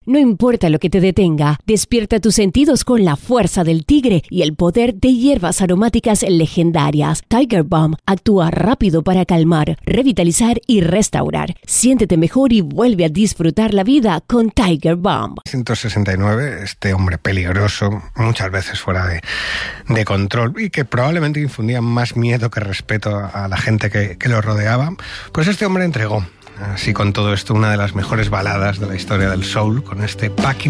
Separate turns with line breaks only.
No importa lo que te detenga, despierta tus sentidos con la fuerza del tigre y el poder de hierbas aromáticas legendarias. Tiger Balm actúa rápido para calmar, revitalizar y restaurar. Siéntete mejor y vuelve a disfrutar la vida con Tiger Balm.
169, este hombre peligroso, muchas veces fuera de control y que probablemente infundía más miedo que respeto a la gente que lo rodeaba, pues este hombre entregó, así con todo esto, una de las mejores baladas de la historia del soul, con este Back in